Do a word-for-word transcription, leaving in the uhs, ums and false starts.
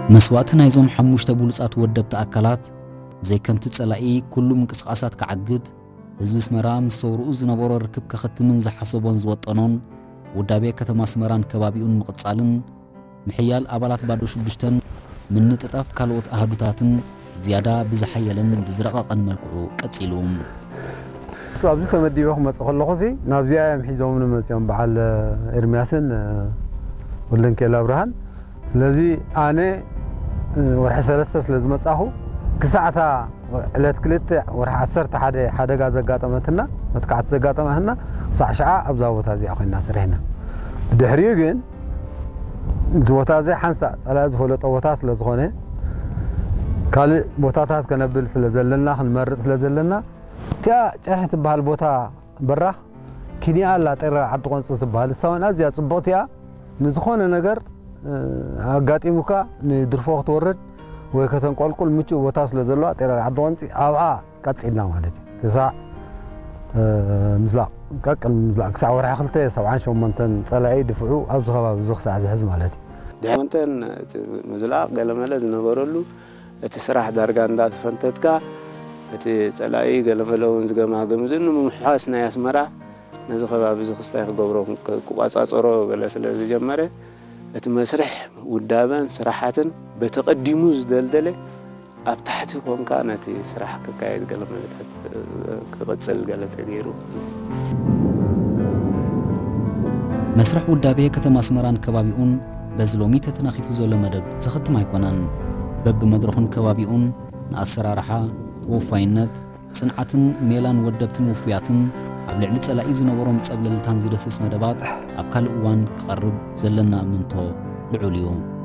مسوات نايزوم حموش تبولصات ودبت أكلات زي كم تتصلعي كلهم انقساصات كعقد حزب سمرام صورو زنبور ركب كختمن زحسبون زوطنون ودابي كتما سمران كبابيون مقصالن محيال أبالات بادو شدشتن من نتطاف كالوت أهدوتاتن زيادة بزحيلن بزرقاقن ملكعو قصيلوم أبزي كمديوخ متصخلخوسي نابزي أيام حيزوم نمسيون بحال إرمياسن ولن كلا برهان ስለዚህ ኣነ ወርሒ ሰለስተ ስለ ዝመጻኹ ክሳዕታ ዕለት ክልተ ወርሒ ዓሰርተ ሓደ ሓደጋ ዘጋጠመትና መትካዕቲ ዘጋጠመና ክሳዕ ሸዓ ኣብዛ ቦታ እዚኣ ኮይና ሰሪሕና ድሕሪኡ ግን እዚ ቦታ እዚ ሓንሳ ጸላእ ዝፈለጦ ቦታ ስለ ዝኾነ ካልእ ቦታታት ከነብል ስለ ዘለና ክንመርጽ ስለ ዘለና እቲኣ ጨርሒ ትበሃል ቦታ በራኽ ኪንያ ኣላ ጠራ ዓዲ ቆንጽ ትበሃል እሳውን ኣዝያ ጽብቕቲ እያ ንዝኾነ ነገር ኣጋጢሙካ ንድርፎ ክትወርድ ወይ ከተንቆልቁል ምቹእ ቦታ ስለ ዘለዋ ጤራ ዓዲ ቆንፂ ኣብኣ ቀፂልና ማለት እዩ ክሳዕ ምዝላቕ ቀቅል ምዝላቕ ክሳዕ ወርሒ ክልተ ሰብዓን ሸሞንተን ጸላኢ ድፍዑ ኣብዚ ከባቢ እዚ ክሳዕ ዝሕዝ ማለት እዩ ዳይመንተን ምዝላቕ ገለመለ ዝነበረሉ እቲ ስራሕ ዳርጋ እንዳተፈንተትካ እቲ ጸላኢ ገለመለ እውን ዝገማግም ንምምሕዋስ ናይ ኣስመራ ነዚ ከባቢ እዚ ክስታይ ክገብሮ ክቋፃፀሮ ገለ ስለ ዝጀመረ እቲ መስርሕ ውዳበን ስራሓትን በተቀዲሙ ዝደልደለ ኣብ ታሕቲ ኮንካ ነቲ ስራሕ ከካይድ ገለመለታት ክቅፅል ገለ ተገይሩ መስርሕ ውዳቤ ከተማ ኣስመራን ከባቢኡን በዝሎሚ ተተናኺፉ ዘሎ መደብ ዝኽትም ኣይኮነን በብ መድረኹን ከባቢኡን ንኣሰራርሓ ተወፋይነት ጽንዓትን ሜላን ወደብትን ውፍያትን ኣብ ልዕሊ ጸላኢ ዝነበሮም ጸብለልታን ዝደስስ መደባት ኣብ ካልእ እዋን ክቐርብ ዘለና እምንቶ ልዑል እዩ